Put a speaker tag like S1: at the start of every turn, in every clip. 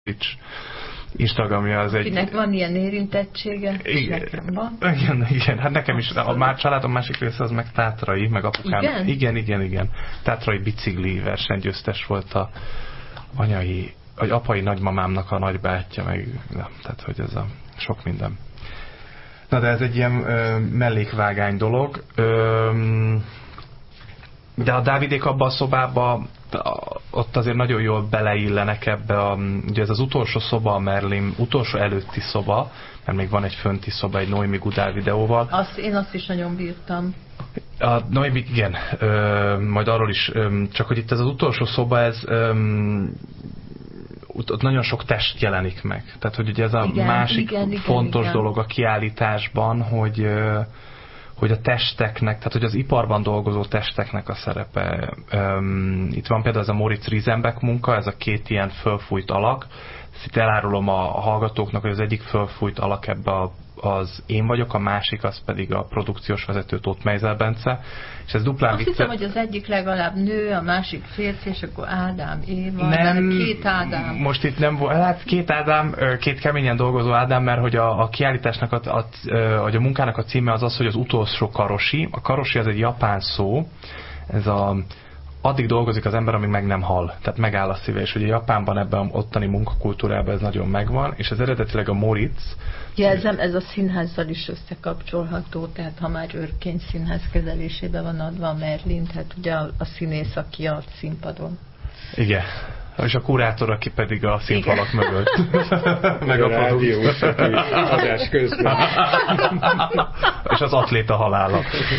S1: Instagramja az egy...
S2: Kinek van ilyen érintettsége?
S1: Igen.
S2: Nekem van.
S1: Igen, hát nekem is. A családom másik része az meg tátrai, meg apukám. Igen. Tátrai bicikli versenygyőztes volt a apai nagymamámnak a nagybátyja, meg, tehát hogy ez a sok minden. Na de ez egy ilyen mellékvágány dolog. De a Dávidék abban a szobában ott azért nagyon jól beleillenek ebbe ugye ez az utolsó szoba, a Merlin utolsó előtti szoba, mert még van egy fönti szoba egy Noémi Gudál videóval.
S2: Én azt is nagyon bírtam.
S1: A Noémi, igen, majd arról is, csak hogy itt ez az utolsó szoba, ez ott nagyon sok test jelenik meg. Tehát, hogy ugye ez a másik fontos dolog a kiállításban, hogy a testeknek, tehát hogy az iparban dolgozó testeknek a szerepe. Itt van például ez a Moritz Riesenbeck munka, ez a két ilyen fölfújt alak. Itt elárulom a hallgatóknak, hogy az egyik fölfújt alak ebbe az én vagyok, a másik az pedig a produkciós vezető Tóth Meiser Bence. És ez duplán
S2: azt hiszem, hogy az egyik legalább nő, a másik férfi, és akkor Ádám Éva,
S1: nem,
S2: két Ádám.
S1: Most itt nem volt, hát két Ádám, két keményen dolgozó Ádám, mert hogy a kiállításnak, a munkának a címe az, hogy az utolsó karosi. A karosi az egy japán szó, ez addig dolgozik az ember, amíg meg nem hal. Tehát megáll a szíve, és ugye Japánban ebben az ottani munkakultúrában ez nagyon megvan, és ez eredetileg a Moritz.
S2: Jelzem, ez a színházzal is összekapcsolható, tehát ha már őrkény színház kezelésébe van adva a Merlin, tehát ugye a színész, aki a színpadon.
S1: Igen. És a kurátor, aki pedig a színfalak mögött. Meg a
S3: rádiós, adás közben.
S1: És az atléta halála.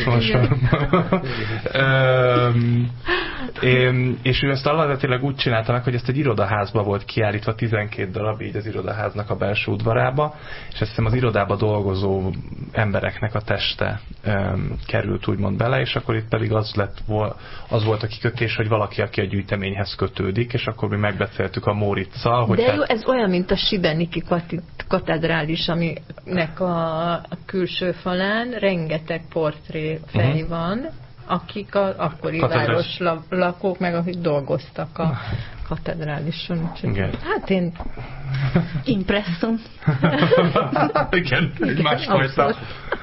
S1: És ő ezt alapvetőleg úgy csinálta meg, hogy ezt egy irodaházba volt kiállítva, 12 darab így az irodaháznak a belső udvarába, és azt hiszem az irodába dolgozó embereknek a teste került úgymond bele, és akkor itt pedig az volt a kikötés, hogy valaki, aki a gyűjteményhez kötődik, és akkor mi megbeszéltük a Móriczal, hogy...
S2: De jó, ez olyan, mint a Sibeniki katedrális, aminek a külső falán rengeteg portré fej van, akik az akkori városlakók, meg akik dolgoztak a katedrálison. Hát én impresszum.
S1: Igen, másfajta.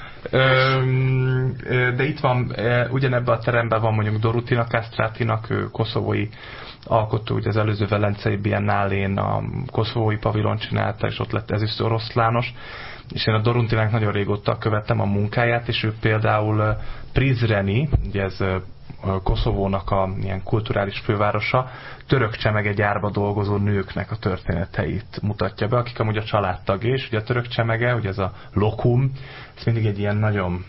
S1: De itt van, ugyanebben a teremben van mondjuk Dorotina Kastrátinak, ő koszovói alkotó, ugye az előző Velencei Biennálén a koszovói pavilon csinálta, és ott lett Ezüst Oroszlános, és én a Dorutinának nagyon régóta követtem a munkáját, és ő például Prizreni, ugye ez Koszovónak a ilyen kulturális fővárosa, török csemegegyárba dolgozó nőknek a történeteit mutatja be, akik amúgy a családtagja, és ugye a török csemege, ugye ez a lokum, ez mindig egy ilyen nagyon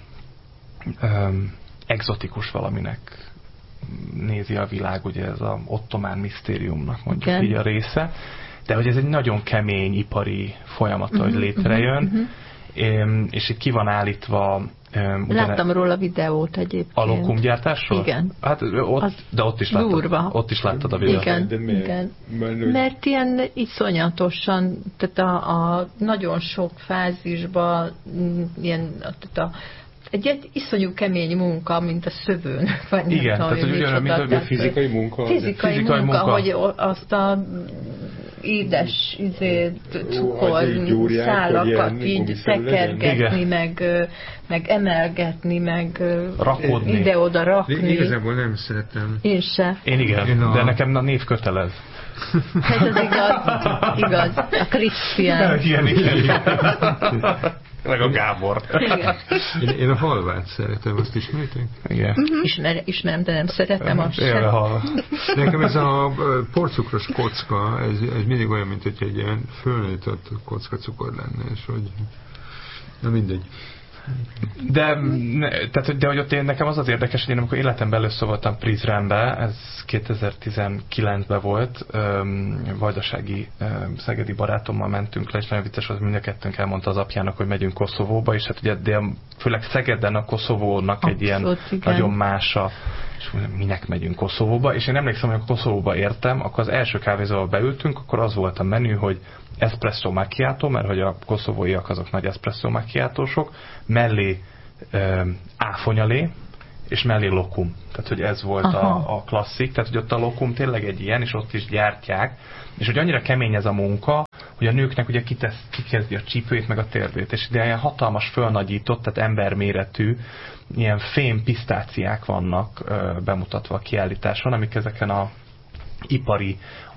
S1: egzotikus valaminek nézi a világ, ugye ez az ottomán misztériumnak mondjuk így a része, de hogy ez egy nagyon kemény ipari folyamat, hogy létrejön, és itt ki van állítva.
S2: Láttam róla videót egyébként.
S1: A lokumgyártásról?
S2: Igen.
S1: Hát de ott is láttad.
S2: Durva.
S1: Ott is láttad a videót.
S2: Igen. Mert ilyen iszonyatosan, tehát a nagyon sok fázisban ilyen, egy iszonyú kemény munka, mint a szövőn.
S1: Igen, tehát ugyanúgy, mint a
S3: fizikai munka.
S2: Fizikai munka, hogy azt a édes cukor szálakat így szekergetni, meg emelgetni, meg
S1: rakodni.
S2: ide-oda rakni.
S3: Igazából nem szeretem.
S2: Én se.
S1: Én igen, de nekem a név kötelez.
S2: Ez az igaz. A Krisztián.
S1: Igen. Meg a Gábor.
S3: Én a halvát szeretem, azt ismeritek?
S1: Igen.
S2: Ismerem, de nem szeretem azt sem.
S3: Nekem ez a porcukros kocka, ez mindig olyan, mint hogy egy ilyen fölnőtt kocka cukor lenne, és hogy... Na mindegy.
S1: De hogy ott nekem az érdekes, hogy én amikor életemben először voltam Prizrenbe, ez 2019-ben volt, vajdasági szegedi barátommal mentünk le, és nagyon vicces, hogy mind a kettőnk elmondta az apjának, hogy megyünk Koszovóba, és hát ugye főleg Szegeden a Koszovónak egy ilyen nagyon mása, és minek megyünk Koszovóba, és én emlékszem, hogy Koszovóba értem, akkor az első kávézóba beültünk, akkor az volt a menü, hogy espresso macchiato, mert hogy a koszovóiak azok nagy espresso macchiatósok, mellé áfonyalé, és mellé lokum. Tehát, hogy ez volt a klasszik, tehát, hogy ott a lokum tényleg egy ilyen, és ott is gyártják, és hogy annyira kemény ez a munka, hogy a nőknek ugye kikezdi a csípőjét, meg a térdét, és ide ilyen hatalmas fölnagyított, tehát emberméretű, ilyen fém pisztáciák vannak bemutatva a kiállításon, amik ezeken a ipari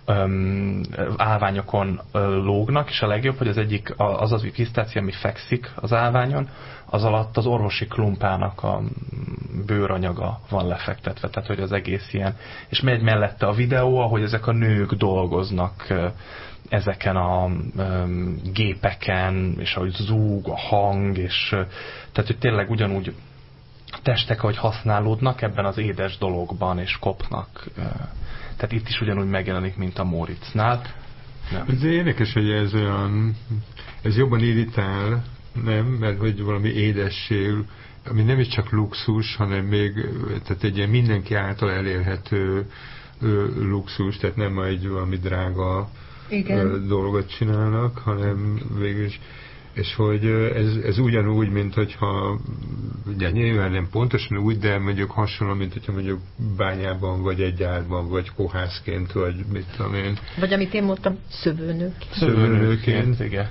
S1: állványokon lógnak, és a legjobb, hogy az egyik, az pisztácia, ami fekszik az állványon, az alatt az orvosi klumpának a bőranyaga van lefektetve, tehát hogy az egész ilyen. És megy mellette a videó, ahogy ezek a nők dolgoznak ezeken a gépeken, és ahogy zúg a hang, és tehát, hogy tényleg ugyanúgy testek, ahogy használódnak ebben az édes dologban, és kopnak. Tehát itt is ugyanúgy megjelenik, mint a Moritzsnál.
S3: Ez érdekes, hogy ez jobban irritál, nem? Mert hogy valami édesség, ami nem is csak luxus, hanem még tehát egy ilyen mindenki által elérhető luxus, tehát nem egy valami drága dolgot csinálnak, hanem végülis. És hogy ez ugyanúgy, mint hogyha, ugye nyilván nem pontosan úgy, de mondjuk hasonló, mint hogyha mondjuk bányában, vagy egy gyárban, vagy kohászként, vagy mit tudom én.
S2: Vagy amit én mondtam,
S3: szövőnőként. Igen.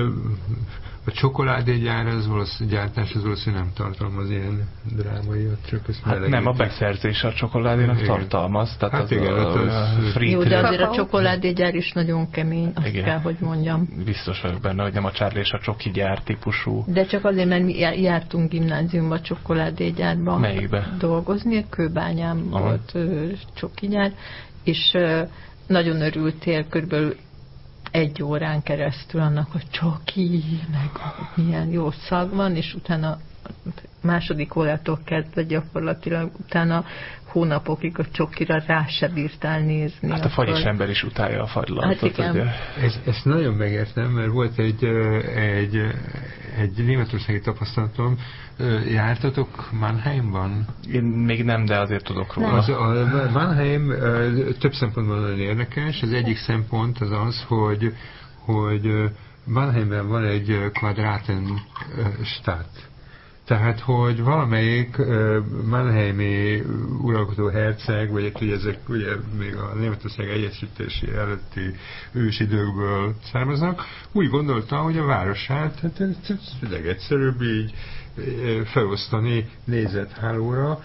S3: A csokoládégyár, gyártás az valószínűleg nem tartalmaz ilyen drámaiat, csak ezt
S1: hát nem, a beszerzés a csokoládénak tartalmaz. Tehát
S3: hát az
S2: jó, de azért a csokoládégyár is nagyon kemény, azt kell, hogy mondjam.
S1: Biztos vagyok benne, hogy nem a Charlie és a csoki gyár típusú.
S2: De csak azért, mert mi jártunk gimnáziumba csokoládégyárba dolgozni, Kőbányán volt csoki gyár, és nagyon örültél körülbelül 1 órán keresztül annak, hogy csoki, meg milyen jó szag van, és utána második órától kezdve gyakorlatilag utána hónapokig a csokira rá se bírtál nézni.
S1: Hát a fagyis ember is utálja a fagylaltot. Hát
S3: ezt nagyon megértem, mert volt egy németországi tapasztalatom. Jártatok Mannheimban?
S1: Én még nem, de azért tudok róla.
S3: A Mannheim több szempontból nagyon érdekes. Az egyik szempont az, hogy Mannheimben van egy Quadratenstadt. Tehát, hogy valamelyik Mannheimi uralkodó herceg, vagy ugye ezek ugye még a Németország egyesítési előtti ősidőkből származnak, úgy gondolta, hogy a városát hát ez legegyszerűbb így felosztani négyzethálóra,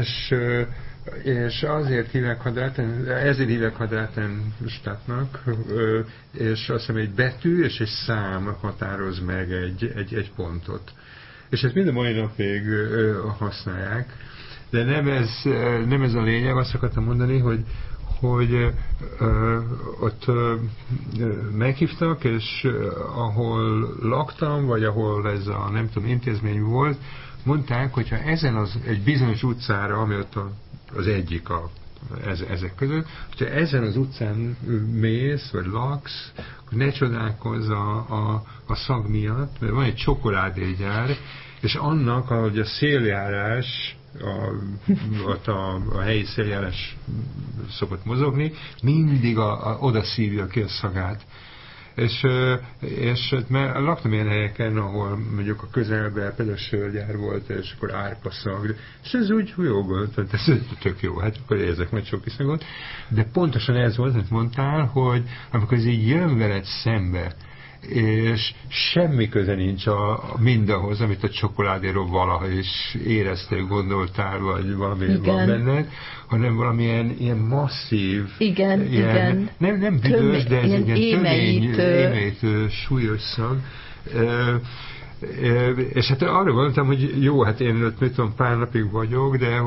S3: és azért hívják ezért hívják Quadratenstadtnak, és azt hiszem egy betű és egy szám határoz meg egy pontot. És ezt mind a mai napig használják, de nem ez a lényeg, azt akartam mondani, hogy ott meghívtak, és ahol laktam, vagy ahol ez a nem tudom intézmény volt, mondták, hogyha ezen egy bizonyos utcára, ami ott az egyik ezek között, hogyha ezen az utcán mész, vagy laksz, akkor ne csodálkozz a szag miatt, mert van egy csokoládégyár, és annak, ahogy a széljárás, a helyi széljárás szokott mozogni, mindig oda szívja ki a szagát. És mert laktam ilyen helyeken, ahol mondjuk a közelben például sörgyár volt, és akkor árpaszag, és ez úgy jó volt, tehát ez tök jó, hát akkor érzek majd sok iszagot, de pontosan ez volt, amit mondtál, hogy amikor ez így jön veled szembe, és semmi köze nincs mindahhoz, amit a csokoládéról valaha is éreztél, gondoltál, vagy valami van benned, hanem valamilyen ilyen masszív,
S2: igen.
S3: Nem büdös, de ez egy ilyen émeítő, súlyos szag. És hát arra gondoltam, hogy jó, hát én ott mit tudom, pár napig vagyok, de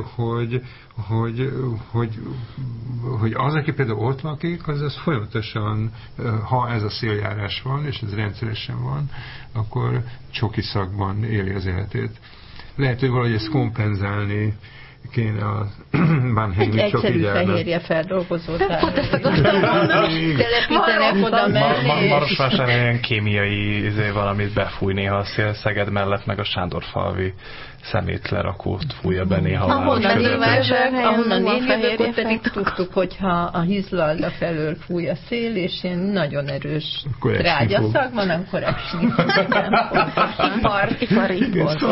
S3: hogy az, aki például ott lakik, az folyamatosan, ha ez a széljárás van, és ez rendszeresen van, akkor csoki szagban éli az életét. Lehet, hogy valahogy ezt kompenzálni kéne a Mannheimi
S2: egy egyszerű fehérje feldolgozótál. Telepítenek oda mellé.
S1: Marosvásárhelyen kémiai valamit befúj néha a szél Szeged mellett, meg a Sándorfalvi szemétlerakót fújja be néha.
S2: Ahonnan én jövök, ott pedig tudtuk, hogyha a Hizlalda felől fúj a szél, és ilyen nagyon erős trágyaszag van, akkor esni fog. Ipari.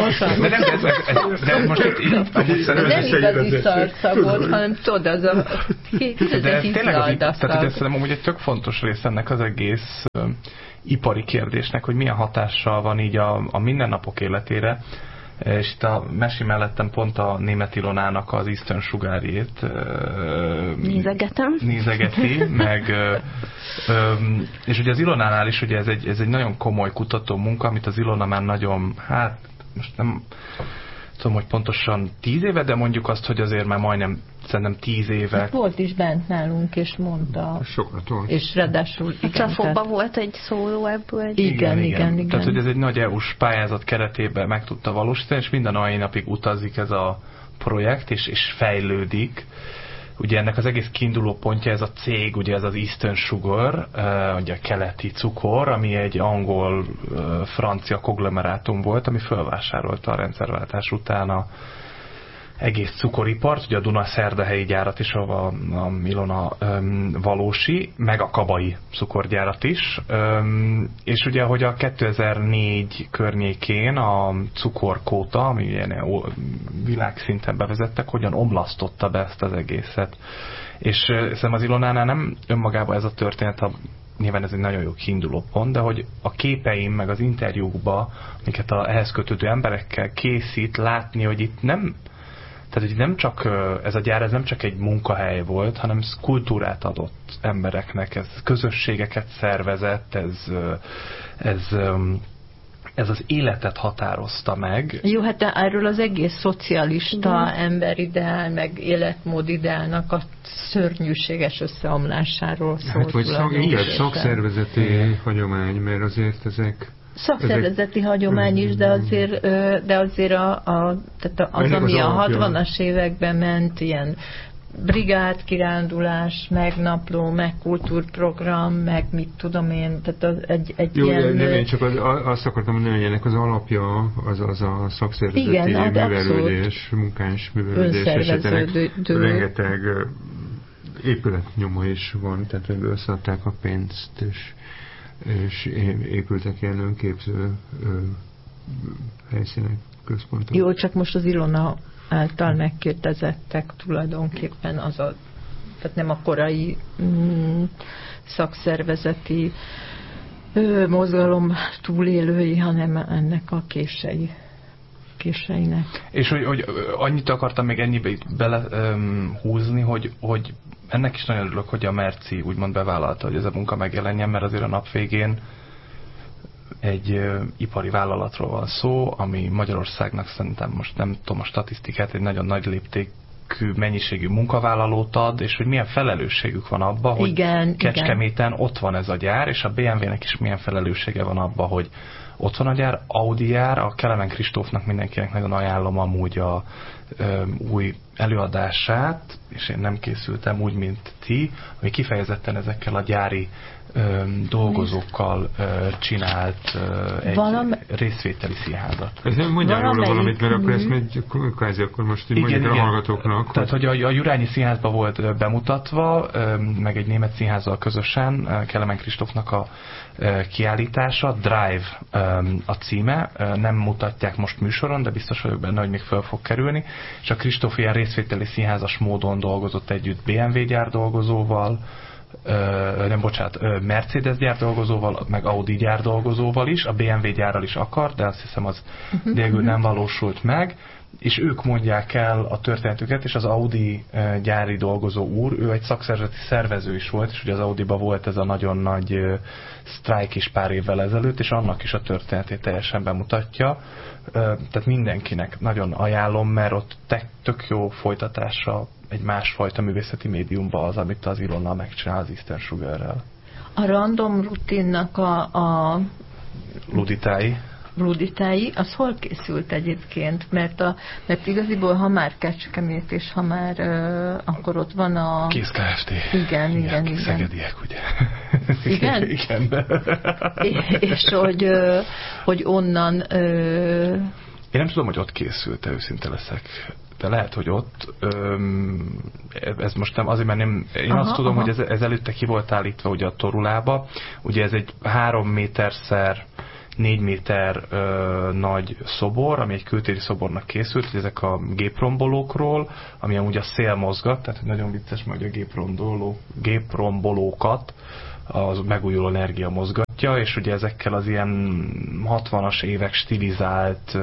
S1: De most itt
S2: nem igazi szarszagot, hanem tudod, az a Hizlalda szag.
S1: Tehát szerintem amúgy egy tök fontos rész ennek az egész ipari kérdésnek, hogy milyen hatással van így a mindennapok életére, és itt a mesi mellettem pont a német Ilonának az Eastern Sugarjét nézegeti, meg és ugye az Ilonánál is ugye ez egy nagyon komoly kutató munka, amit az Ilona már nagyon, hát most nem tudom, hogy pontosan 10 éve, de mondjuk azt, hogy azért már majdnem szerintem 10 éve.
S2: Hát volt is bent nálunk, és mondta.
S3: Sokat volt.
S2: És ráadásul
S4: a Csafokban volt egy szóló ebből.
S2: Igen.
S1: Tehát, hogy ez egy nagy EU-s pályázat keretében meg tudta valósítani, és minden mai napig utazik ez a projekt, és fejlődik. Ugye ennek az egész kiinduló pontja ez a cég, ugye ez az Eastern Sugar, ugye a keleti cukor, ami egy angol-francia konglomerátum volt, ami fölvásárolta a rendszerváltás után a egész cukoripart, ugye a Dunaszerdahelyi gyárat is, ahol a Ilona valósi, meg a kabai cukorgyárat is. És ugye, hogy a 2004 környékén a cukorkóta, ami ilyen világszinten bevezettek, hogyan omlasztotta be ezt az egészet. És szerintem az Ilonánál nem önmagában ez a történet, nyilván ez egy nagyon jó kiinduló pont, de hogy a képeim, meg az interjúkba, amiket ehhez kötődő emberekkel készít, látni, hogy itt nem, tehát, hogy nem csak ez a gyár, ez nem csak egy munkahely volt, hanem kultúrát adott embereknek, ez közösségeket szervezett, ez az életet határozta meg.
S2: Jó, hát erről az egész szocialista emberideál, meg életmódideálnak a szörnyűséges összeomlásáról szólt.
S3: Hát, vagy szakszervezeti hagyomány, mert azért ezek
S2: szakszervezeti hagyomány is, de azért az, ami a 60-as években ment, ilyen brigádkirándulás, meg napló, meg kultúrprogram, meg mit tudom én, tehát egy
S3: jó,
S2: ilyen...
S3: Jó, én csak azt akartam mondani, hogy ennek az alapja az a szakszervezeti művelődés, munkás művelődés, és rengeteg épületnyoma is van, tehát összeadták a pénzt, és épültek ilyen önképző helyszínek, központok.
S2: Jó, csak most az Ilona által megkérdezettek tulajdonképpen tehát nem a korai szakszervezeti mozgalom túlélői, hanem ennek a késeinek.
S1: És hogy annyit akartam még ennyibe itt belehúzni, hogy ennek is nagyon örülök, hogy a Merci úgymond bevállalta, hogy ez a munka megjelenjen, mert azért a nap végén egy ipari vállalatról van szó, ami Magyarországnak szerintem most nem tudom a statisztikát, egy nagyon nagy léptékű mennyiségű munkavállalót ad, és hogy milyen felelősségük van abba, hogy Kecskeméten ott van ez a gyár, és a BMW-nek is milyen felelőssége van abba, hogy ott van a gyár, Audi gyár, a Kelemen Kristófnak mindenkinek nagyon ajánlom amúgy a új előadását, és én nem készültem úgy, mint ti, ami kifejezetten ezekkel a gyári dolgozókkal csinált egy részvételi színházat.
S3: Ez nem mondjál róla valamit, mert akkor ezt még akkor most így mondjuk a hallgatóknak.
S1: Tehát, hogy a Jurányi Színházban volt bemutatva, meg egy német színházzal közösen, Kelemen Kristófnak a kiállítása, Drive a címe, nem mutatják most műsoron, de biztos vagyok benne, hogy még fel fog kerülni, és a Kristóf ilyen részvételi színházas módon dolgozott együtt BMW gyár dolgozóval, Mercedes gyár dolgozóval, meg Audi gyár dolgozóval is, a BMW gyárral is akar, de azt hiszem az végül nem valósult meg, és ők mondják el a történetüket, és az Audi gyári dolgozó úr, ő egy szakszervezeti szervező is volt, és ugye az Audiba volt ez a nagyon nagy sztrájk is pár évvel ezelőtt, és annak is a történetét teljesen bemutatja. Tehát mindenkinek nagyon ajánlom, mert ott tök jó folytatása egy másfajta művészeti médiumban az, amit az Ilona megcsinál az Eastern Sugarrel.
S2: A random rutinnak a Luditái, az hol készült egyébként? Mert igaziból, ha már Kecskemét, és ha már akkor ott van a...
S1: Kész Kft.
S2: Igen.
S1: Szegediek, ugye?
S2: Igen?
S1: Igen.
S2: És hogy onnan
S1: Én nem tudom, hogy ott készült-e, őszinte leszek. De lehet, hogy ott, ez most nem azért, mert nem, én azt tudom, hogy ez előtte ki volt állítva ugye a torulába. Ugye ez egy 3 méterszer 4 méter nagy szobor, ami egy kültéri szobornak készült, hogy ezek a géprombolókról, ami amúgy a szél mozgat, tehát nagyon vicces, hogy a géprombolókat az megújuló energia mozgatja, és ugye ezekkel az ilyen 60-as évek stilizált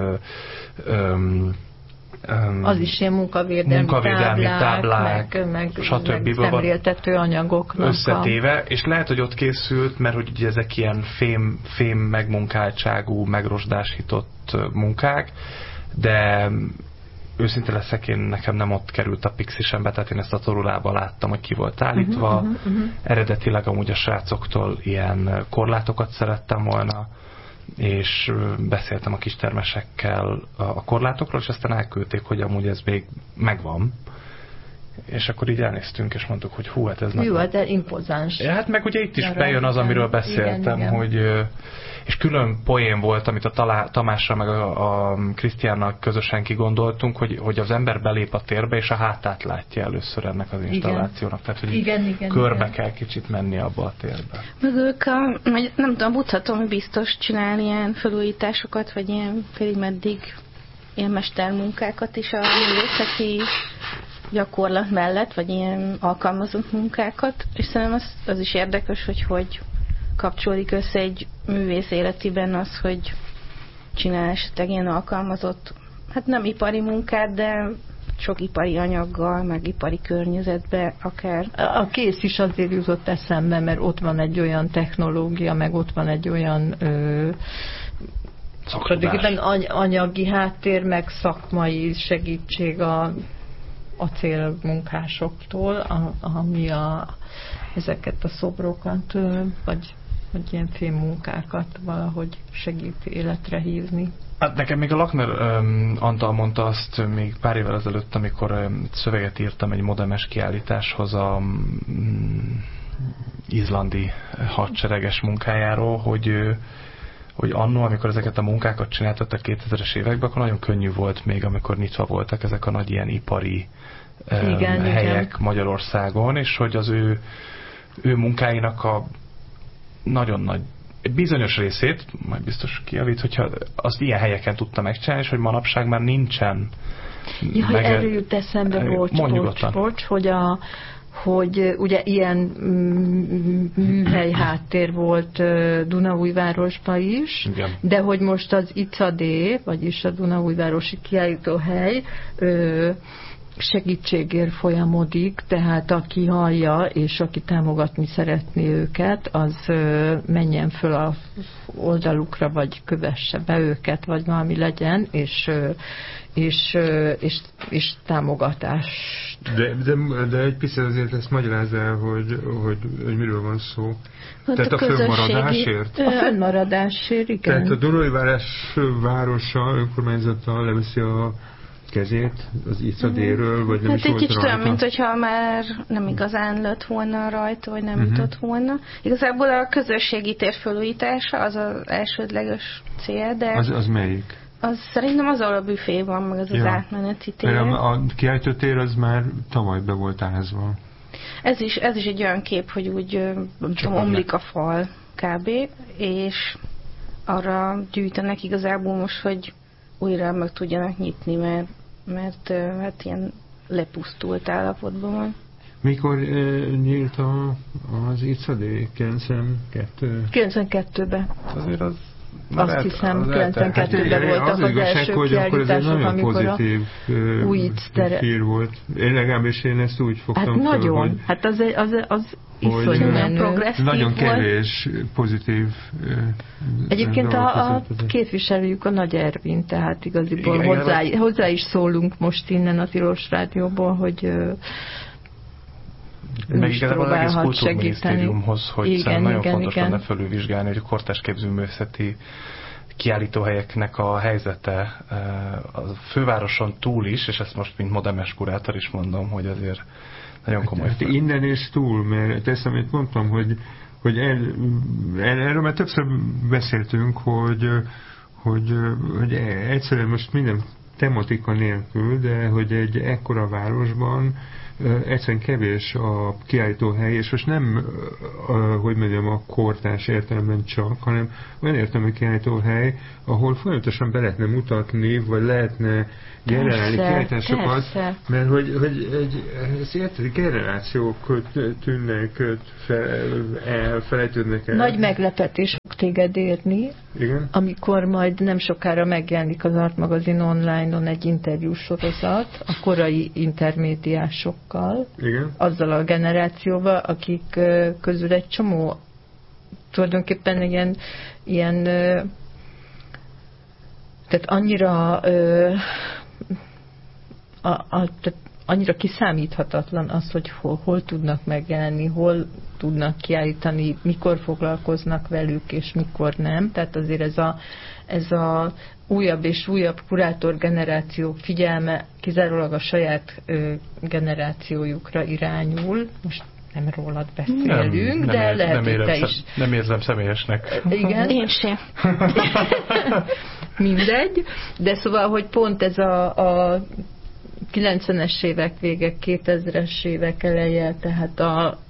S2: az is ilyen munkavédelmi táblák meg
S1: stb.
S2: Szemléltető anyagoknak
S1: összetéve, és lehet, hogy ott készült, mert hogy ugye ezek ilyen fém megmunkáltságú, megrosdásított munkák, de őszinte leszek, nekem nem ott került a Pixisembe, tehát én ezt a torulában láttam, hogy ki volt állítva. Eredetileg amúgy a srácoktól ilyen korlátokat szerettem volna, és beszéltem a kistermesekkel a korlátokról, és aztán elküldték, hogy amúgy ez még megvan. És akkor így elnéztünk, és mondtuk, hogy hú, hát ez
S2: nagyon... Jó, de impozáns.
S1: Hát meg ugye itt is bejön az, amiről beszéltem, igen. Hogy... És külön poén volt, amit a Tamással meg a Krisztiánnal közösen kigondoltunk, hogy az ember belép a térbe, és a hátát látja először ennek az installációnak. Tehát, hogy körbe kell kicsit menni abba a térbe.
S4: Meg ők nem tudom, Buczatom biztos csinál ilyen felújításokat, vagy ilyen félig meddig ilyen mestermunkákat is a művészeti gyakorlat mellett, vagy ilyen alkalmazott munkákat, és szerintem az is érdekes, hogy kapcsolódik össze egy művész életében az, hogy csinál esetleg ilyen alkalmazott, hát nem ipari munkát, de sok ipari anyaggal, meg ipari környezetbe akár.
S2: A kész is azért jutott eszembe, mert ott van egy olyan technológia, meg ott van egy olyan anyagi háttér, meg szakmai segítség a célmunkásoktól, ami ezeket a szobrokat, vagy ilyen filmmunkákat valahogy segít életre hívni.
S1: Hát nekem még a Lakner Antal mondta azt még pár évvel ezelőtt, amikor szöveget írtam egy modemes kiállításhoz a izlandi hadsereges munkájáról, hogy annó, amikor ezeket a munkákat csináltattak 2000-es években, akkor nagyon könnyű volt még, amikor nyitva voltak ezek a nagy ilyen ipari helyek Magyarországon, és hogy az ő munkáinak a nagyon nagy bizonyos részét, majd biztos kijavít, hogyha azt ilyen helyeken tudta megcsinálni, és hogy manapság már nincsen.
S2: Ja, erről jut eszembe, bocs, hogy ugye ilyen műhely háttér volt Dunaújvárosban is, igen. De hogy most az ICAD, vagyis a Dunaújvárosi Kiállítóhely segítségért folyamodik, tehát aki hallja, és aki támogatni szeretné őket, az menjen föl a oldalukra, vagy kövesse be őket, vagy valami legyen, és támogatást.
S3: De egy picit azért ezt magyarázz el, hogy miről van szó.
S4: Hát
S3: tehát a fönnmaradásért?
S2: A fönnmaradásért, igen.
S3: Tehát a Dunaújváros városa önkormányzata leveszi a kezét az ICAD-ről, vagy nem
S4: hát
S3: is volt
S4: rajta? Hát egy kicsit olyan, mint hogyha már nem igazán lett volna rajta, vagy nem jutott volna. Igazából a közösségi tér felújítása az az elsődleges cél, de...
S3: Az melyik?
S4: Az szerintem az, ahol a büfé van, meg az átmeneti tér.
S3: A kiállítótér az már tavaly be volt ázva.
S4: Ez is egy olyan kép, hogy úgy omlik a fal kb. És arra gyűjtenek igazából most, hogy újra meg tudjanak nyitni, mert hát ilyen lepusztult állapotban van.
S3: Mikor nyílt az ICAD? 92?
S2: 92-ben.
S1: Azért az
S2: azt hiszem, 92-ben voltak az első kiállítások, amikor a új
S3: hír volt. Én legalábbis ezt úgy fogtam
S2: fel, nagyon. Hogy, hát az iszonyúan progresszív
S3: nagyon kevés pozitív
S2: egyébként a képviselőjük a Nagy Ervin, tehát igaziból hozzá is szólunk most innen a Tilos Rádióból, hogy
S1: meg igazából az egész kultúrminisztériumhoz, hogy igen, nagyon fontos lenne felülvizsgálni, hogy a kortárs képzőművészeti kiállítóhelyeknek a helyzete a fővároson túl is, és ezt most mint modemes kurátor is mondom, hogy azért nagyon komoly.
S3: Hát innen és túl, mert ezt, amit mondtam, hogy erről már többször beszéltünk, hogy egyszerűen most minden tematika nélkül, de hogy egy ekkora városban egyszerűen kevés a kiállítóhely, és most nem, hogy mondjam, a kortárs értelemben csak, hanem olyan értelmű kiállítóhely, ahol folyamatosan be lehetne mutatni, vagy lehetne generálni kiállításokat, mert hogy ez érted, generációk tűnnek felejtődnek el.
S2: Nagy meglepetés fog téged érni,
S3: igen?
S2: Amikor majd nem sokára megjelenik az Art Magazine online-on egy interjúsorozat a korai intermédiásokkal,
S3: igen?
S2: Azzal a generációval, akik közül egy csomó tulajdonképpen ilyen tehát annyira tehát annyira kiszámíthatatlan az, hogy hol tudnak megjelenni, hol tudnak kiállítani, mikor foglalkoznak velük, és mikor nem. Tehát azért ez a újabb és újabb kurátor generáció figyelme kizárólag a saját generációjukra irányul. Most nem rólad beszélünk, de lehet, hogy te is.
S1: Nem érzem személyesnek.
S2: Igen.
S4: Én sem.
S2: Mindegy. De szóval, hogy pont ez a 90-es évek vége, 2000-es évek eleje, tehát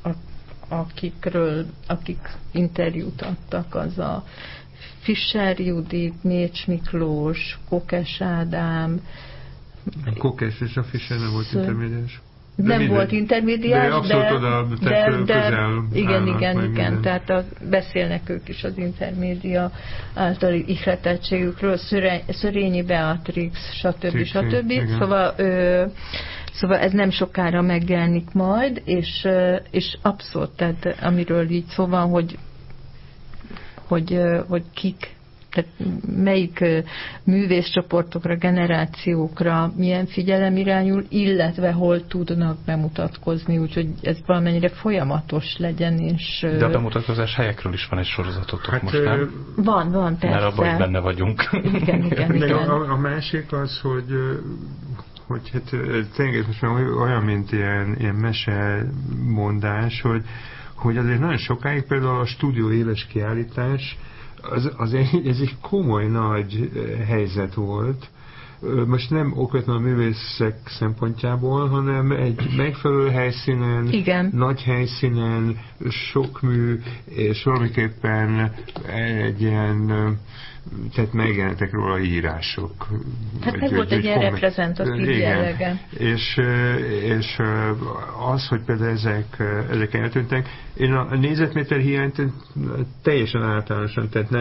S2: akik interjút adtak, az a Fischer Judit, Mécs Miklós, Kokes Ádám.
S3: A Kokes és a Fischer nem volt intermédiás.
S2: Nem volt intermédiás, igen, tehát beszélnek ők is az intermédia általi ihletettségükről, Szörényi Beatrix, stb. Szóval ez nem sokára megjelenik majd, és abszolút, tehát amiről így szó van, hogy kik, tehát melyik művészcsoportokra, generációkra milyen figyelem irányul, illetve hol tudnak bemutatkozni, úgyhogy ez valamennyire folyamatos legyen. És
S1: de a bemutatkozás helyekről is van egy sorozatotok
S3: hát,
S1: most, nem?
S2: Van, persze.
S1: Mert abban is benne vagyunk.
S2: Igen.
S3: A másik az, hogy hát tényleg most már olyan, mint ilyen mesemondás, hogy azért nagyon sokáig például a stúdió éves kiállítás ez egy komoly nagy helyzet volt. Most nem okvetlenül a művészek szempontjából, hanem egy megfelelő helyszínen,
S2: igen,
S3: nagy helyszínen, sok mű, és valamiképpen egy ilyen, tehát megjelentek róla írások.
S2: Hát meg volt egy ilyen reprezentatív jellege.
S3: És az, hogy például ezek eltűntek, én a négyzetméter hiányt teljesen általánosan, tehát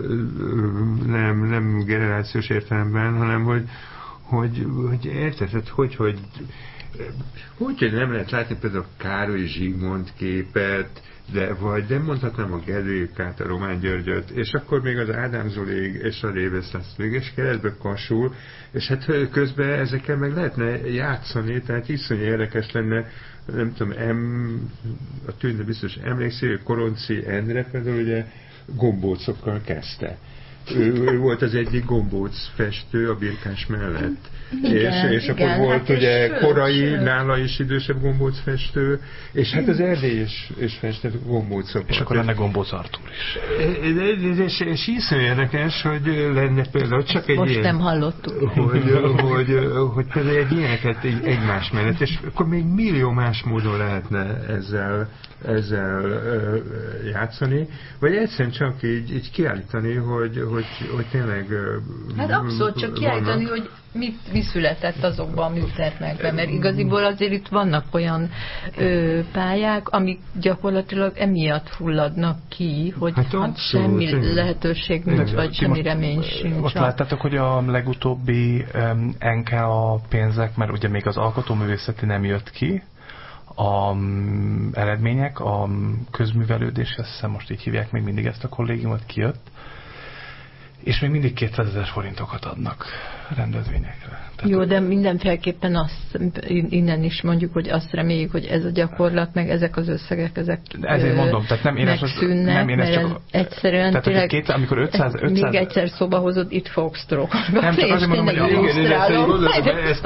S3: nem generációs értelemben, hanem hogy érted, hogy nem lehet látni például a Károly Zsigmond képet, de mondhatnám a Gerőkát, a Román Györgyöt, és akkor még az Ádám Zoli és a Révész László, és keretbe kasul, és hát közben ezekkel meg lehetne játszani, tehát iszonyú érdekes lenne, nem tudom, a Tünde biztos emlékszik, hogy Koronci Endre például ugye gombócokkal kezdte. Ő volt az egyik gombóc festő a Birkás mellett.
S2: Igen,
S3: és akkor volt ugye korai, nála is idősebb gombóc festő, és hát az Erdély is festett gombócokat.
S1: És akkor lenne Gombóc Artúr is.
S3: És iszonyú érdekes, hogy lenne például csak egy
S2: most
S3: ilyen...
S2: nem hallottuk.
S3: Hogy például egy ilyeneket egymás mellett, és akkor még millió más módon lehetne ezzel játszani, vagy egyszerűen csak így kiállítani, hogy tényleg
S2: hát abszolút csak kiállítani, hogy mi született azokban a műtermekben, mert igaziból azért itt vannak olyan pályák, amik gyakorlatilag emiatt fulladnak ki, hogy hát semmi lehetőség nincs, vagy semmi remény sincs.
S1: Ott láttátok, hogy a legutóbbi NKA pénzek, mert ugye még az alkotóművészeti nem jött ki, eredmények, a közművelődés, azt hiszem most így hívják még mindig ezt a kollégiumot, kijött, és még mindig 200 000 forintokat adnak rendezvényekre. Tehát
S2: jó, de mindenféleképpen azt innen is mondjuk, hogy azt reméljük, hogy ez a gyakorlat, meg ezek az összegek, ezek
S1: ezért mondom, tehát nem én
S2: megszűnnek, mert ez egyszerűen
S1: tehát, tényleg, amikor 500
S2: még egyszer szóba hozod, itt fogok sztrókolni.
S1: Nem, csak azért mondom,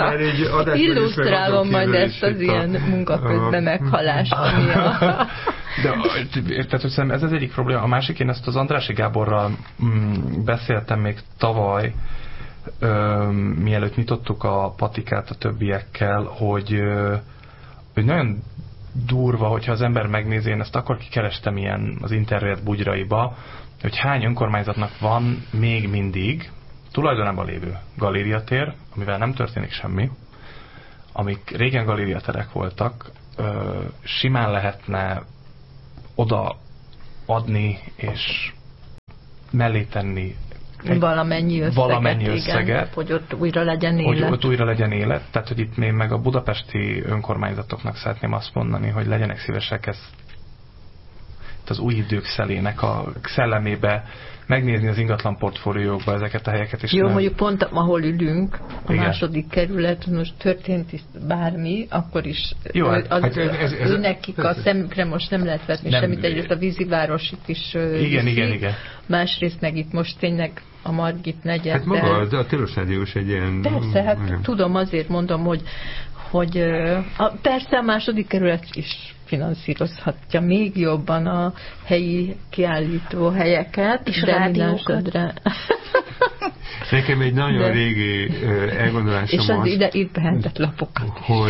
S2: hogy illusztrálom majd ezt az ilyen munkaközben meghalást, ami
S1: Tehát hogy ez az egyik probléma. A másik, én ezt az Andrássy Gáborral beszéltem még tavaly, mielőtt nyitottuk a patikát a többiekkel, hogy nagyon durva, hogyha az ember megnézi, én ezt akkor kikerestem ilyen az internet bugyraiba, hogy hány önkormányzatnak van még mindig tulajdonában lévő galériatér, amivel nem történik semmi, amik régen galériaterek voltak, simán lehetne oda adni és mellé tenni
S2: valamennyi összeget, igen, hogy ott újra legyen élet.
S1: Hogy ott újra legyen élet. Tehát, hogy itt még meg a budapesti önkormányzatoknak szeretném azt mondani, hogy legyenek szívesek ezt az új idők szelének a szellemébe megnézni az ingatlan portfóliókba ezeket a helyeket. És
S2: jó, mondjuk pont ahol ülünk, a második kerület, most történt is bármi, akkor is
S1: jó,
S2: nekik a szemükre most nem lehet vetni nem, semmit, egyrészt a víziváros itt is
S1: igen.
S2: Másrészt meg itt most tényleg a Margit negyed.
S3: Hát maga a Tilos egy ilyen...
S2: Persze, hát tudom, azért mondom, hogy persze a második kerület is finanszírozhatja még jobban a helyi kiállító helyeket,
S4: és de rádiókat.
S3: Nekem egy nagyon régi elgondolásom
S2: és az itt behetett lapokat.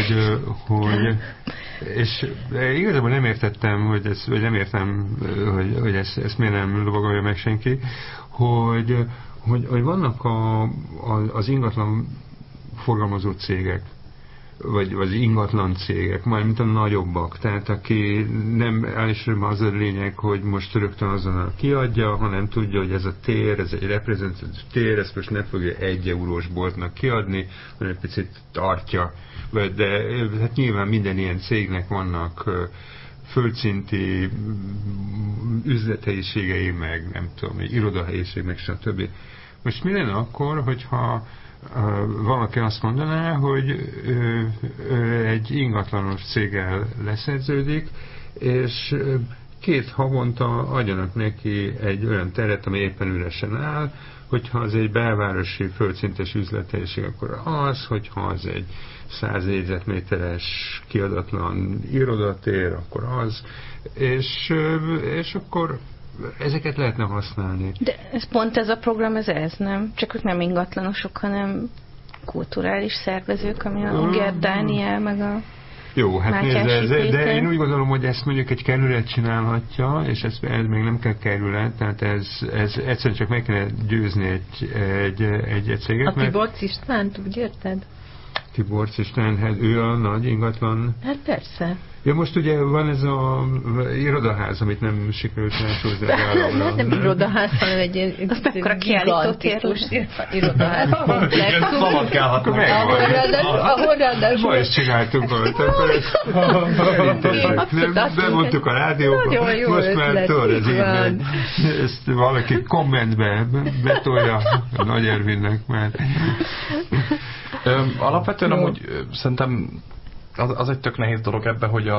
S3: És igazából nem értettem, nem értem, hogy ezt miért nem lovagolja meg senki, hogy vannak az ingatlan forgalmazó cégek, vagy az ingatlan cégek, majd mint a nagyobbak, tehát aki nem elsősorban az a lényeg, hogy most rögtön azonnal kiadja, hanem tudja, hogy ez a tér, ez egy reprezentatív tér, ezt most nem fogja 1 eurós boltnak kiadni, hanem egy picit tartja. De hát nyilván minden ilyen cégnek vannak földszinti üzlethelyiségei, meg nem tudom, irodahelyiség, meg stb. Most mi lenne akkor, hogyha valaki azt mondaná, hogy egy ingatlanos céggel leszerződik, és 2 havonta adjanak neki egy olyan teret, ami éppen üresen áll, hogyha az egy belvárosi földszintes üzlethelyiség, akkor az, hogyha az egy 100 négyzetméteres kiadatlan irodatér, akkor az, és akkor ezeket lehetne használni.
S4: De ez a program, ez nem? Csak ők nem ingatlanosok, hanem kulturális szervezők, ami a Unger Dániel, meg a
S3: jó, hát nézd, de én úgy gondolom, hogy ezt mondjuk egy kerület csinálhatja, és ez még nem kell kerület, tehát ez egyszerűen csak meg kellene győzni egy céget.
S2: A Tiborcs Istvánt, úgy érted?
S3: Tiborcs István, hát ő a nagy ingatlan.
S2: Hát persze.
S3: Ja, most ugye van ez a irodaház, amit nem sikerült elsőzni az államra.
S2: Nem irodaház, hanem egy
S4: gigantikus
S2: irodaház.
S1: Szabad kellhatnak.
S2: Ahol ráadásul...
S3: Ma is csináltunk valamit, akkor ezt bemondtuk a rádióba. Most már tudod, ez így megy. Ezt valaki kommentbe betolja a Nagy Ervinnek már.
S1: Alapvetően amúgy szerintem az egy tök nehéz dolog ebben, hogy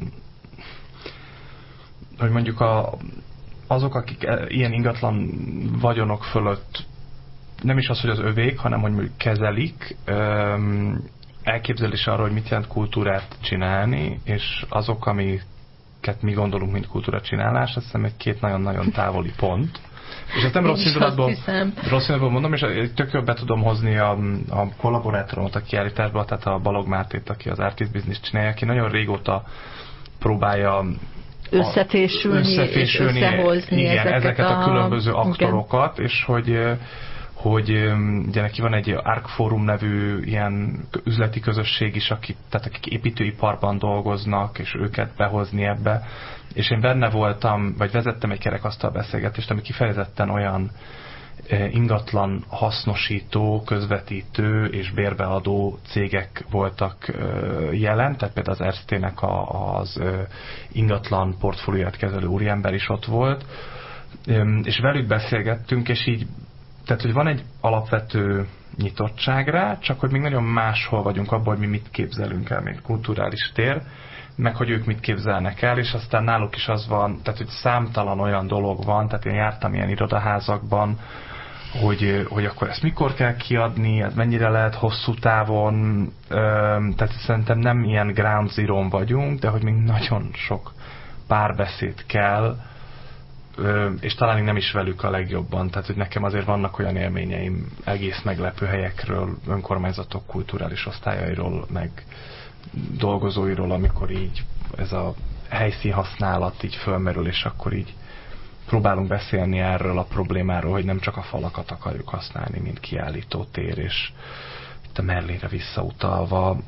S1: hogy mondjuk azok, akik ilyen ingatlan vagyonok fölött nem is az, hogy az övék, hanem hogy mondjuk kezelik, elképzelés arra, hogy mit jelent kultúrát csinálni, és azok, amiket mi gondolunk, mint kultúra csinálás, azt hiszem egy 2 nagyon-nagyon távoli pont. És ezt nem rossz indulatból mondom, és tök jól be tudom hozni a kollaborátoromot a kiállításba, tehát a Balog Mártét, aki az Artist Business csinálja, aki nagyon régóta próbálja
S2: összefésülni és összehozni
S1: ezeket a különböző aktorokat, és hogy ugye neki van egy Arc Forum nevű ilyen üzleti közösség is, akik építőiparban dolgoznak, és őket behozni ebbe. És én benne voltam, vagy vezettem egy kerekasztal beszélgetést, ami kifejezetten olyan ingatlan hasznosító, közvetítő és bérbeadó cégek voltak jelen, tehát például az Erste-nek az ingatlan portfólióját kezelő úriember is ott volt, és velük beszélgettünk, és így, tehát hogy van egy alapvető nyitottság rá, csak hogy még nagyon máshol vagyunk abban, hogy mi mit képzelünk el, mint kulturális tér, meg hogy ők mit képzelnek el, és aztán náluk is az van, tehát hogy számtalan olyan dolog van, tehát én jártam ilyen irodaházakban, hogy akkor ezt mikor kell kiadni, ez mennyire lehet hosszú távon, tehát szerintem nem ilyen ground zero-n vagyunk, de hogy még nagyon sok párbeszéd kell, és talán nem is velük a legjobban. Tehát, hogy nekem azért vannak olyan élményeim egész meglepő helyekről, önkormányzatok kulturális osztályairól, meg dolgozóiról, amikor így ez a helyszínhasználat így fölmerül, és akkor így próbálunk beszélni erről a problémáról, hogy nem csak a falakat akarjuk használni, mint kiállító tér, és itt a Merlinre visszautalva.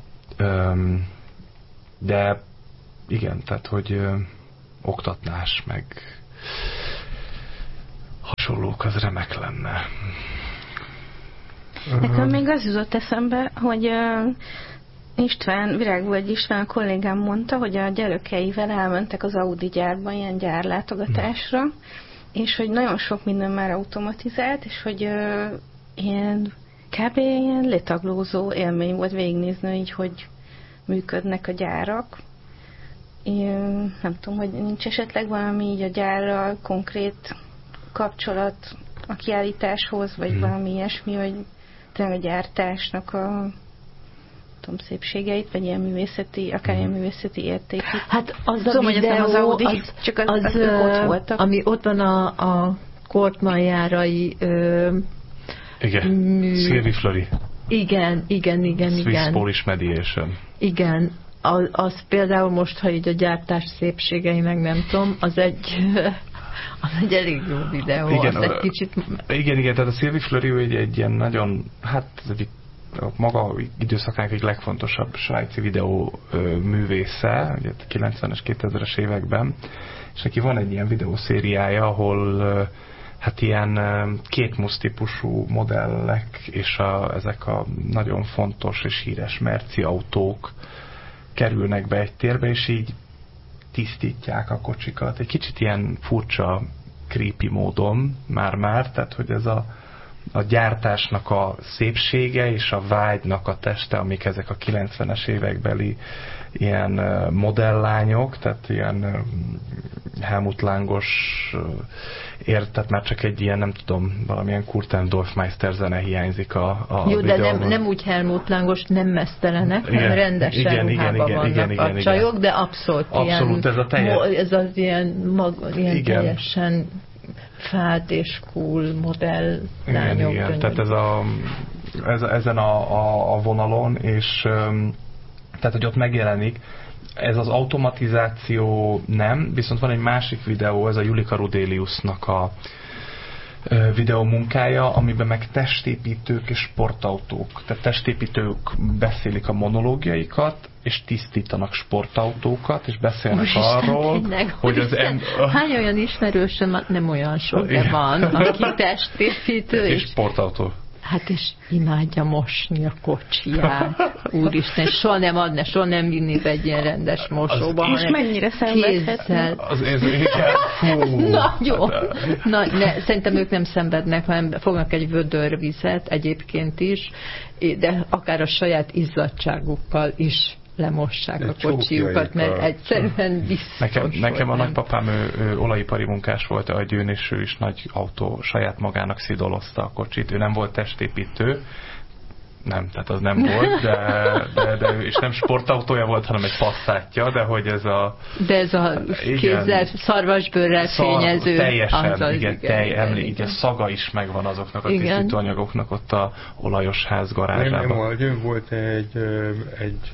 S1: De igen, tehát, hogy oktatás, meg hasonlók, az remek lenne.
S4: Nekem még az jutott eszembe, hogy Virágvölgy István, a kollégám mondta, hogy a gyerekeivel elmentek az Audi gyárba ilyen gyárlátogatásra, és hogy nagyon sok minden már automatizált, és hogy ilyen kb. Ilyen letaglózó élmény volt végignézni, így, hogy működnek a gyárak. Én nem tudom, hogy nincs esetleg valami így a gyárral konkrét kapcsolat a kiállításhoz, vagy valami ilyesmi, hogy tényleg a gyártásnak a szépségeit, vagy ilyen művészeti, akár ilyen művészeti értékét.
S2: Hát az a videó,
S4: az Audi, csak az ott voltak. Ami
S2: ott van a Kortmann-Járai
S1: igen, Sylvie Fleury.
S2: Igen.
S1: Swiss Polish Mediation.
S2: Igen, az például most, ha így a gyártás szépségei, meg nem tudom, az egy elég jó videó.
S1: Igen,
S2: az egy kicsit...
S1: igen, tehát a Sylvie Fleury egy ilyen nagyon, hát ez egy maga időszakának egy legfontosabb svájci videó művésze, ugye 90-es, 2000-es években, és neki van egy ilyen videószériája, ahol hát ilyen kétmusz típusú modellek, és ezek a nagyon fontos és híres merci autók kerülnek be egy térbe, és így tisztítják a kocsikat. Egy kicsit ilyen furcsa, creepy módon már, tehát hogy ez a gyártásnak a szépsége és a vágynak a teste, amik ezek a 90-es évekbeli ilyen modelllányok, tehát ilyen Helmut Langos tehát már csak egy ilyen, nem tudom, valamilyen Kurt Dorfmeister zene hiányzik a
S2: jó,
S1: videóban.
S2: de nem úgy Helmut Langos, nem mesztelenek, hanem rendesen ruhában vannak a csajok, de abszolút
S1: ez a teljes...
S2: ez az ilyen teljesen fát és cool modell lányok.
S1: Igen. Tehát ezen a vonalon, és tehát, hogy ott megjelenik, ez az automatizáció nem, viszont van egy másik videó, ez a Julika Rudeliusnak a videó munkája, amiben meg testépítők és sportautók. Tehát testépítők beszélik a monológiaikat, és tisztítanak sportautókat, és beszélnek arról, hogy az
S2: hány olyan ismerősöm, nem olyan sok, de van, aki testépítő
S1: és sportautó.
S2: Hát és imádja mosni a kocsiját. Úristen, soha nem vinni be egy ilyen rendes mosóba,
S4: és mennyire szenvedhetnek?
S2: Nagyon. Szerintem ők nem szenvednek, hanem fognak egy vödör vizet egyébként is, de akár a saját izzadtságukkal is lemossák a kocsiukat, mert egyszerűen biztos.
S1: Nekem a nagypapám ő olajipari munkás volt a Győn, és ő is nagy autó, saját magának szidolozta a kocsit. Ő nem volt testépítő, nem, tehát az nem volt, de és nem sportautója volt, hanem egy passzátja, de hogy ez a...
S2: De ez a kézzel, szarvasbőrrel fényező...
S1: Teljesen, igen, szaga is megvan azoknak a tisztítóanyagoknak ott a olajos ház garázsában.
S3: Nem volt egy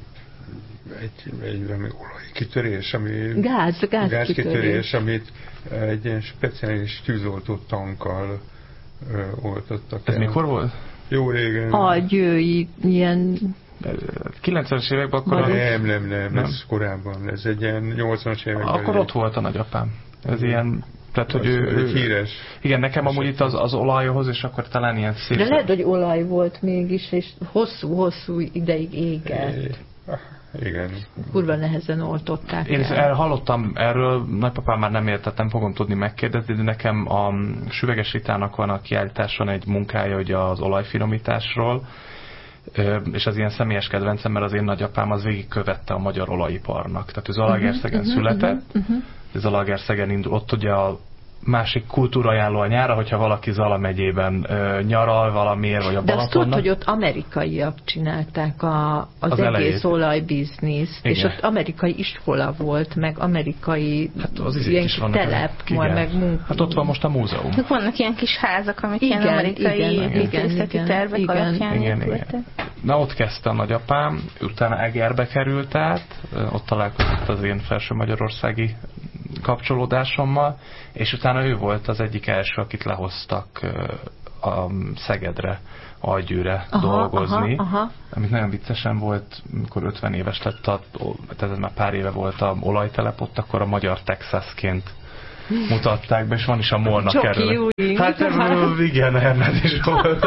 S3: olajkitörés, ami...
S2: Gázkitörés,
S3: amit egy ilyen speciális tűzoltó tankkal oltottak.
S1: Ez mikor volt?
S3: Jó régen.
S2: A győi ilyen...
S1: 90-es években akkor...
S3: Nem, ez korábban. Ez egy ilyen 80-as években.
S1: Akkor ott volt a nagyapám. Ez ilyen... Tehát, hogy ő
S3: híres.
S1: Igen, nekem amúgy itt az olajhoz, és akkor talán ilyen szép...
S2: De lehet, hogy olaj volt mégis, és hosszú ideig égett.
S3: Igen.
S2: Kurva nehezen oltották.
S1: Én hallottam erről, nagypapám már nem értett, nem fogom tudni megkérdezni, de nekem a Süveges Ritának van a kiállításon egy munkája ugye az olajfinomításról, és az ilyen személyes kedvencem, mert az én nagyapám az végigkövette a magyar olajiparnak. Tehát ő Zalaegerszegen született, Zalaegerszegen indult, ott ugye másik kultúrajánló a nyára, hogyha valaki Zala megyében nyaral valamiért, vagy a
S2: de
S1: Balatonnak.
S2: azt tudod, hogy ott amerikaiak csinálták az egész
S1: elejét.
S2: olajbizniszt, és ott amerikai iskola volt, meg amerikai ilyen telep, meg munka.
S1: Hát ott van most a múzeum.
S4: Vannak ilyen kis házak, amik ilyen amerikai építészeti tervek alapján épültek.
S1: Na, ott kezdte a nagyapám, utána Egerbe került át, ott találkozott az én felső magyarországi kapcsolódásommal, és utána ő volt az egyik első, akit lehoztak a Szegedre, Algyőre dolgozni, amit nagyon viccesen volt, amikor 50 éves lett, tehát ez már pár éve volt a olajtelep, ott akkor a magyar Texasként mutatták be, és van is a Molna kerül. Hát igen, Erned is volt.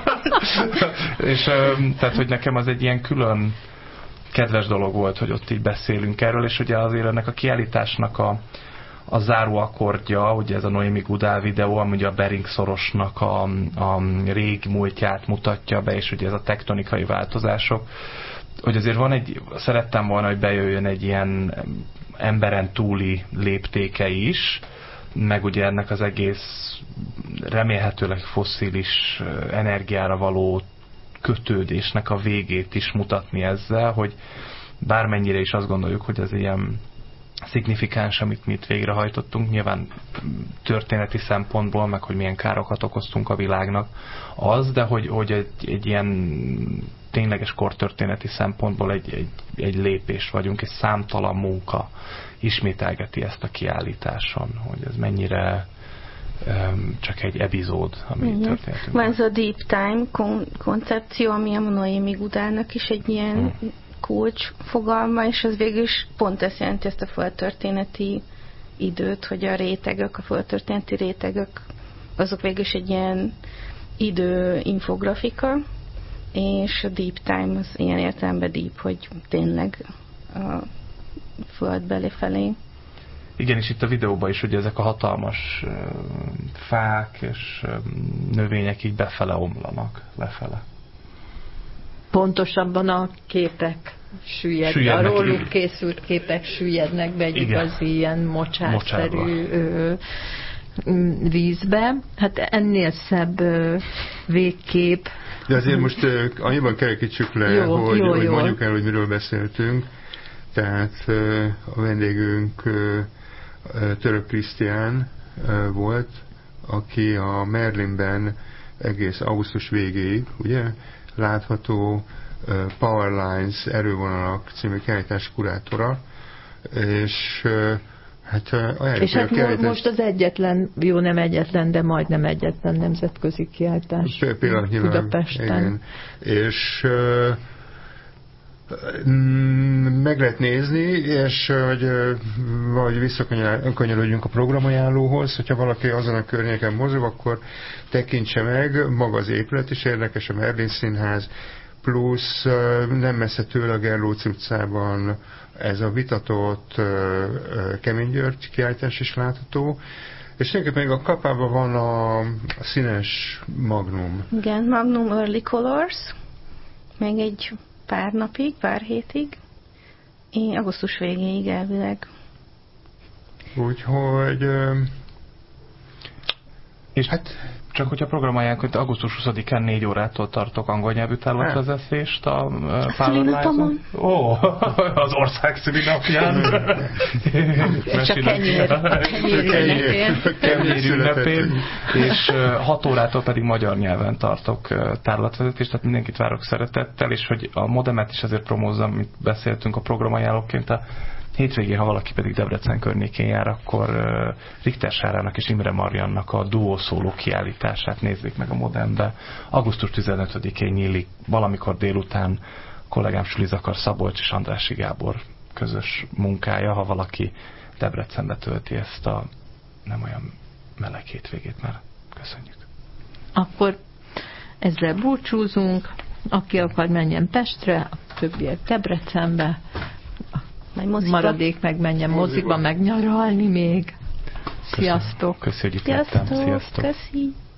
S1: És tehát, hogy nekem az egy ilyen külön kedves dolog volt, hogy ott így beszélünk erről, és ugye azért ennek a kiállításnak a záró akkordja, ugye ez a Noémi Gudál videó, ami ugye a Bering szorosnak a régi múltját mutatja be, és ugye ez a tektonikai változások, hogy azért szerettem volna, hogy bejöjjön egy ilyen emberen túli léptéke is, meg ugye ennek az egész remélhetőleg fosszilis energiára való kötődésnek a végét is mutatni ezzel, hogy bármennyire is azt gondoljuk, hogy ez ilyen szignifikáns, amit mi itt végrehajtottunk, nyilván történeti szempontból, meg hogy milyen károkat okoztunk a világnak de hogy egy ilyen tényleges kortörténeti szempontból egy lépés vagyunk, egy számtalan munka ismételgeti ezt a kiállításon, hogy ez mennyire csak egy epizód, ami történetünk.
S4: Van ez a Deep Time koncepció, ami a Noémi Gudának is egy ilyen kulcs fogalma, és az végül is pont ezt jelenti, ezt a földtörténeti időt, hogy a rétegek, a földtörténeti rétegek, azok végül is egy ilyen időinfografika, és a Deep Time az ilyen értelemben deep, hogy tényleg a föld felé.
S1: Igen, és itt a videóban is, hogy ezek a hatalmas fák és növények így befele omlanak, lefele.
S2: Pontosabban a képek süllyednek, a róluk készült képek süllyednek be egy igazi ilyen mocsárszerű vízbe. Hát ennél szebb végkép.
S3: De azért most annyiban kerekítsük le, hogy mondjuk el, hogy miről beszéltünk. Tehát a vendégünk Török Krisztián volt, aki a Merlinben egész augusztus végéig, ugye, látható Powerlines erővonalak című kiállítás kurátora, és hát
S2: most az egyetlen, jó nem egyetlen, de majdnem egyetlen nemzetközi kiállítás Budapesten.
S3: Igen. És meg lehet nézni, és vagy visszakanyarodjunk a programajánlóhoz, hogyha valaki azon a környéken mozog, akkor tekintse meg, maga az épület is érdekes, a Merlin Színház, plusz nem messze tőle a Gerlóci utcában ez a vitatott Kemény György kiállítás is látható, és tulajdonképpen még a kapában van a színes Magnum.
S4: Igen, Magnum Early Colors, még egy pár hétig, augusztus végéig elvileg.
S3: Úgyhogy
S1: és hát csak hogyha programolják, hogy augusztus 20-án 4 órától tartok angol nyelvű tárlatvezetést a Powerline-on. Az ország szülinapján.
S2: És a kenyér
S1: ünnepén. És 6 órától pedig magyar nyelven tartok tárlatvezetést, tehát mindenkit várok szeretettel, és hogy a modemet is azért promózzam, amit beszéltünk a programajánlóként, a hétvégén, ha valaki pedig Debrecen környékén jár, akkor Richter Sárának és Imre Mariannak a duó szóló kiállítását nézzék meg a Modernbe. Augusztus 15-én nyílik, valamikor délután kollégám Sulizakar Szabolcs és Andrássy Gábor közös munkája, ha valaki Debrecenbe tölti ezt a nem olyan meleg hétvégét, mert köszönjük.
S2: Akkor ezzel búcsúzunk, aki akar menjen Pestre, a többiek Debrecenbe, maradék meg menjen moziba, meg nyaralni még. Sziasztok!
S1: Köszönjük, hogy itt lettem. Sziasztok!
S4: Köszi.